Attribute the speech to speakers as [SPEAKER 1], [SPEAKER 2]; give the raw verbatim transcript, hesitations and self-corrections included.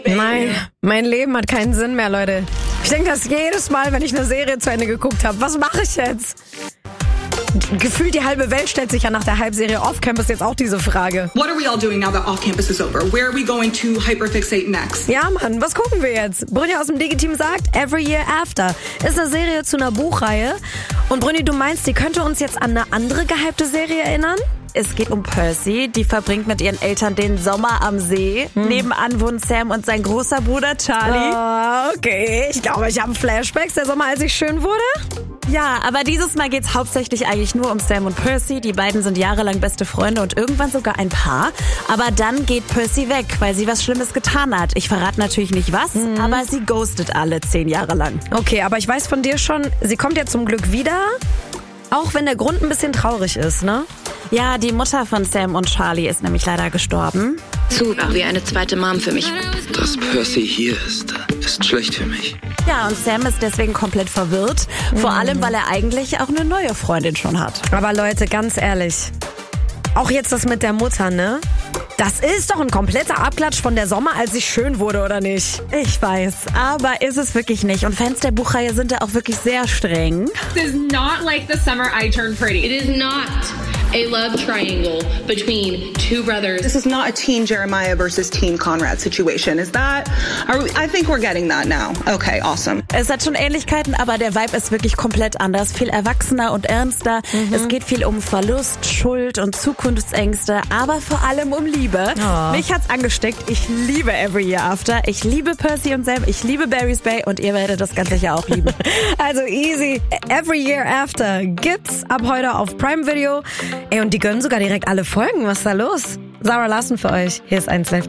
[SPEAKER 1] Nein, mein Leben hat keinen Sinn mehr, Leute. Ich denke das jedes Mal, wenn ich eine Serie zu Ende geguckt habe. Was mache ich jetzt? Gefühlt die halbe Welt stellt sich ja nach der Halbserie Off-Campus jetzt auch diese Frage.
[SPEAKER 2] What are we all doing now that Off-Campus is over? Where are we going to hyperfixate next?
[SPEAKER 1] Ja, Mann, was gucken wir jetzt? Brynja aus dem Digi-Team sagt, Every Year After ist eine Serie zu einer Buchreihe. Und Brynja, du meinst, die könnte uns jetzt an eine andere gehypte Serie erinnern?
[SPEAKER 3] Es geht um Percy, die verbringt mit ihren Eltern den Sommer am See. Hm. Nebenan wohnen Sam und sein großer Bruder Charlie.
[SPEAKER 1] Oh, okay, ich glaube, ich habe Flashbacks. Der Sommer, als ich schön wurde?
[SPEAKER 3] Ja, aber dieses Mal geht's hauptsächlich eigentlich nur um Sam und Percy. Die beiden sind jahrelang beste Freunde und irgendwann sogar ein Paar. Aber dann geht Percy weg, weil sie was Schlimmes getan hat. Ich verrate natürlich nicht was, mhm. aber sie ghostet alle zehn Jahre lang.
[SPEAKER 1] Okay, aber ich weiß von dir schon, sie kommt ja zum Glück wieder. Auch wenn der Grund ein bisschen traurig ist, ne?
[SPEAKER 3] Ja, die Mutter von Sam und Charlie ist nämlich leider gestorben.
[SPEAKER 4] Sue war wie eine zweite Mom für mich.
[SPEAKER 5] Dass Percy hier ist, ist schlecht für mich.
[SPEAKER 3] Ja, und Sam ist deswegen komplett verwirrt. Vor allem, weil er eigentlich auch eine neue Freundin schon hat.
[SPEAKER 1] Aber Leute, ganz ehrlich, auch jetzt das mit der Mutter, ne? Das ist doch ein kompletter Abklatsch von der Sommer, als ich schön wurde, oder nicht?
[SPEAKER 3] Ich weiß, aber ist es wirklich nicht. Und Fans der Buchreihe sind da auch wirklich sehr streng.
[SPEAKER 6] This is not like the summer I turned pretty.
[SPEAKER 4] It is not a love triangle between two brothers.
[SPEAKER 2] This is not a Team Jeremiah versus Team Conrad situation. Is that? Are we, I think we're getting that now. Okay, awesome.
[SPEAKER 3] Es hat schon Ähnlichkeiten, aber der Vibe ist wirklich komplett anders. Viel erwachsener und ernster. Mhm. Es geht viel um Verlust, Schuld und Zukunftsängste, aber vor allem um Liebe. Oh. Mich hat's angesteckt. Ich liebe Every Year After. Ich liebe Percy und Sam. Ich liebe Barry's Bay und ihr werdet das Ganze ja auch lieben.
[SPEAKER 1] Also easy. Every Year After gibt's ab heute auf Prime Video. Ey, und die gönnen sogar direkt alle Folgen. Was ist da los? Sarah Larson für euch. Hier ist eins Live.